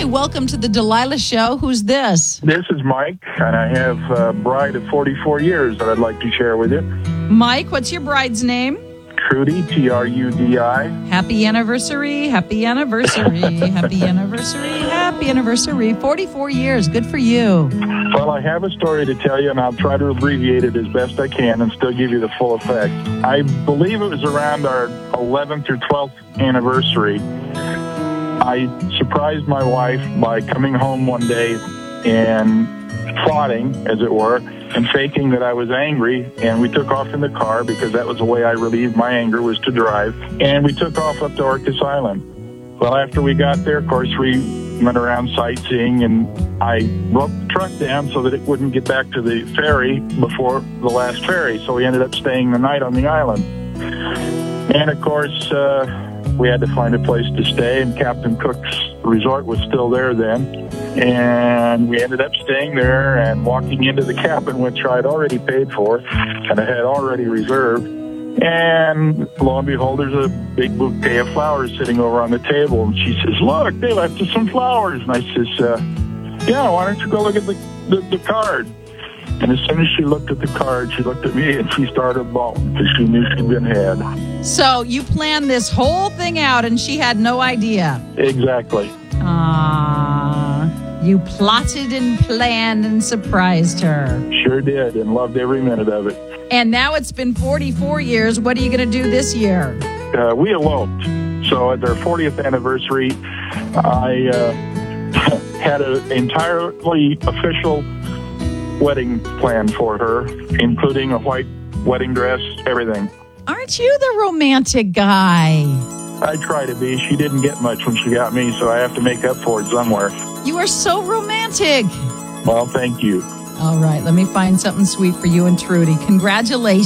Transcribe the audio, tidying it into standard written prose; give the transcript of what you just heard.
welcome to the Delilah Show. Who's this? This is Mike, and I have a bride of 44 years that I'd like to share with you. Mike, what's your bride's name? Trudy, Trudi. Happy anniversary, happy anniversary, happy anniversary, happy anniversary. 44 years, good for you. Well, I have a story to tell you, and I'll try to abbreviate it as best I can and still give you the full effect. I believe it was around our 11th or 12th anniversary. I surprised my wife by coming home one day and plotting, as it were, and faking that I was angry, and we took off in the car because that was the way I relieved my anger, was to drive, and we took off up to Orcas Island. Well, after we got there, of course, we went around sightseeing, and I broke the truck down so that it wouldn't get back to the ferry before the last ferry, so we ended up staying the night on the island. And, of course, we had to find a place to stay, and Captain Cook's resort was still there then. And we ended up staying there and walking into the cabin, which I'd already paid for and I had already reserved. And lo and behold, there's a big bouquet of flowers sitting over on the table. And she says, "Look, they left us some flowers." And I says, "Yeah, why don't you go look at the card?" And as soon as she looked at the card, she looked at me and she started bawling because she knew she'd been had. So you planned this whole thing out and she had no idea. Exactly. You plotted and planned and surprised her. Sure did, and loved every minute of it. And now it's been 44 years. What are you going to do this year? We eloped. So at our 40th anniversary, I had an entirely official wedding plan for her, including a white wedding dress, everything. Aren't you the romantic guy? I try to be. She didn't get much when she got me, so I have to make up for it somewhere. You are so romantic. Well, thank you. All right, let me find something sweet for you and Trudy. Congratulations.